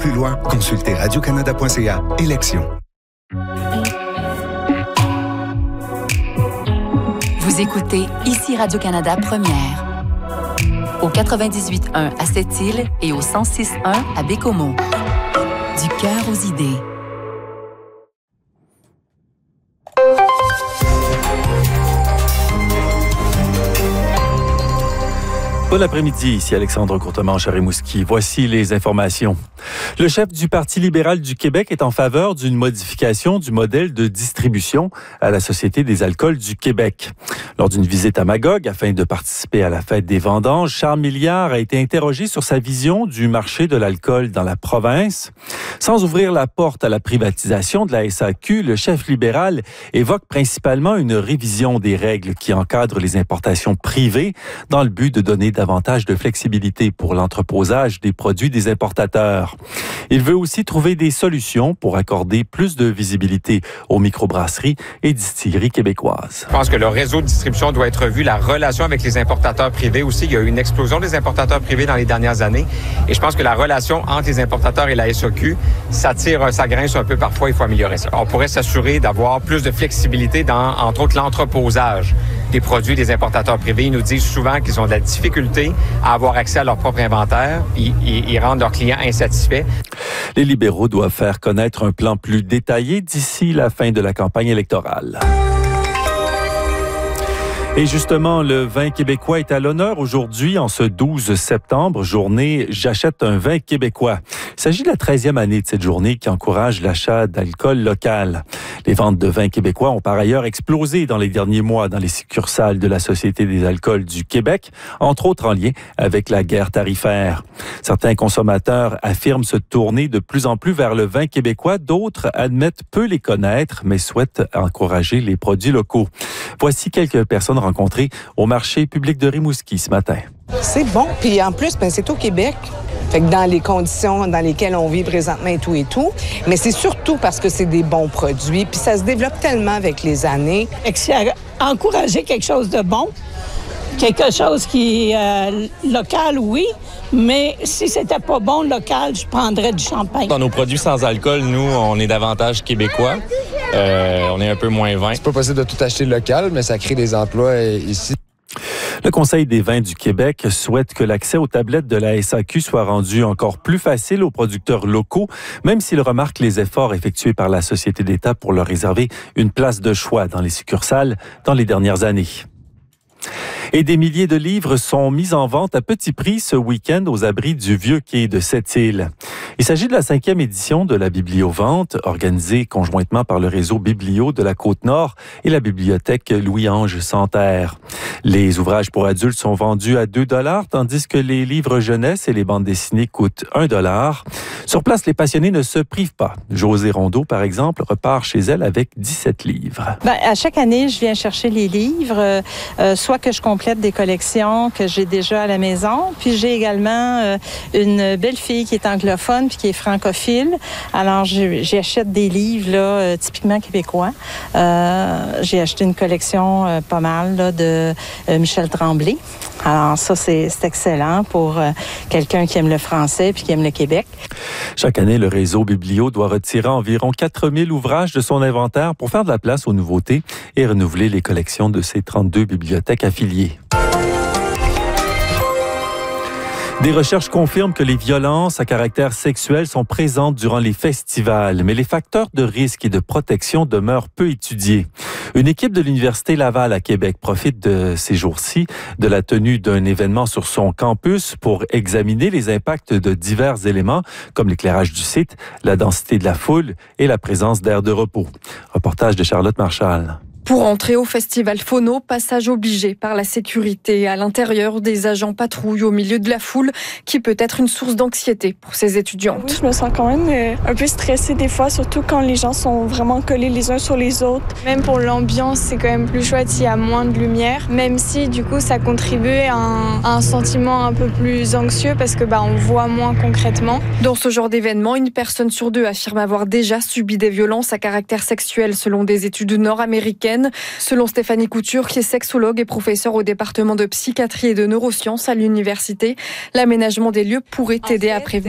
Plus loin, consultez radiocanada.ca, élections. Vous écoutez ici Radio-Canada Première. Au 98.1 à Sept-Îles et au 106.1 à Bécomo. Du cœur aux idées. Bon après-midi, ici Alexandre Courtemanche à Rimouski. Voici les informations. Le chef du Parti libéral du Québec est en faveur d'une modification du modèle de distribution à la Société des alcools du Québec. Lors d'une visite à Magog, afin de participer à la fête des vendanges, Charles Milliard a été interrogé sur sa vision du marché de l'alcool dans la province. Sans ouvrir la porte à la privatisation de la SAQ, le chef libéral évoque principalement une révision des règles qui encadrent les importations privées dans le but de donner davantage de flexibilité pour l'entreposage des produits des importateurs. Il veut aussi trouver des solutions pour accorder plus de visibilité aux microbrasseries et distilleries québécoises. Je pense que le réseau de distribution doit être revu, la relation avec les importateurs privés aussi. Il y a eu une explosion des importateurs privés dans les dernières années et je pense que la relation entre les importateurs et la SAQ, ça tire, ça grince un peu parfois, il faut améliorer ça. On pourrait s'assurer d'avoir plus de flexibilité dans, entre autres, l'entreposage des produits des importateurs privés. Ils nous disent souvent qu'ils ont de la difficulté à avoir accès à leur propre inventaire. Ils rendent leurs clients insatisfaits. Les libéraux doivent faire connaître un plan plus détaillé d'ici la fin de la campagne électorale. Et justement, le vin québécois est à l'honneur aujourd'hui, en ce 12 septembre, journée « J'achète un vin québécois ». Il s'agit de la 13e année de cette journée qui encourage l'achat d'alcool local. Les ventes de vins québécois ont par ailleurs explosé dans les derniers mois dans les succursales de la Société des alcools du Québec, entre autres en lien avec la guerre tarifaire. Certains consommateurs affirment se tourner de plus en plus vers le vin québécois, d'autres admettent peu les connaître, mais souhaitent encourager les produits locaux. Voici quelques personnes rencontrées au marché public de Rimouski ce matin. C'est bon, puis en plus, c'est au Québec. Fait que dans les conditions dans lesquelles on vit présentement et tout, mais c'est surtout parce que c'est des bons produits, puis ça se développe tellement avec les années. Encourager quelque chose de bon, quelque chose qui est local, oui, mais si c'était pas bon local, je prendrais du champagne. Dans nos produits sans alcool, nous, on est davantage québécois. On est un peu moins vin. C'est pas possible de tout acheter local, mais ça crée des emplois ici. Le Conseil des vins du Québec souhaite que l'accès aux tablettes de la SAQ soit rendu encore plus facile aux producteurs locaux, même s'il remarque les efforts effectués par la Société d'État pour leur réserver une place de choix dans les succursales dans les dernières années. Et des milliers de livres sont mis en vente à petit prix ce week-end aux abris du Vieux-Quai de Sept-Îles. Il s'agit de la 5e édition de la Bibliovente, organisée conjointement par le réseau Biblio de la Côte-Nord et la bibliothèque Louis-Ange Santerre. Les ouvrages pour adultes sont vendus à 2 $, tandis que les livres jeunesse et les bandes dessinées coûtent 1 $. Sur place, les passionnés ne se privent pas. Josée Rondeau, par exemple, repart chez elle avec 17 livres. À chaque année, je viens chercher les livres, soit que je complète des collections que j'ai déjà à la maison, puis j'ai également une belle-fille qui est anglophone puis qui est francophile. Alors, j'achète des livres là, typiquement québécois. J'ai acheté une collection pas mal là, de Michel Tremblay. Alors ça, c'est excellent pour quelqu'un qui aime le français puis qui aime le Québec. Chaque année, le réseau Biblio doit retirer environ 4000 ouvrages de son inventaire pour faire de la place aux nouveautés et renouveler les collections de ses 32 bibliothèques affiliées. Des recherches confirment que les violences à caractère sexuel sont présentes durant les festivals, mais les facteurs de risque et de protection demeurent peu étudiés. Une équipe de l'Université Laval à Québec profite de ces jours-ci de la tenue d'un événement sur son campus pour examiner les impacts de divers éléments comme l'éclairage du site, la densité de la foule et la présence d'aires de repos. Reportage de Charlotte Marchal. Pour entrer au festival Phono, passage obligé par la sécurité. À l'intérieur, des agents patrouillent au milieu de la foule, qui peut être une source d'anxiété pour ces étudiantes. Oui, je me sens quand même un peu stressée des fois, surtout quand les gens sont vraiment collés les uns sur les autres. Même pour l'ambiance, c'est quand même plus chouette s'il y a moins de lumière, même si du coup ça contribue à un sentiment un peu plus anxieux parce que on voit moins concrètement. Dans ce genre d'événement, une personne sur 2 affirme avoir déjà subi des violences à caractère sexuel selon des études nord-américaines. Selon Stéphanie Couture, qui est sexologue et professeure au département de psychiatrie et de neurosciences à l'université, l'aménagement des lieux pourrait aider à prévenir.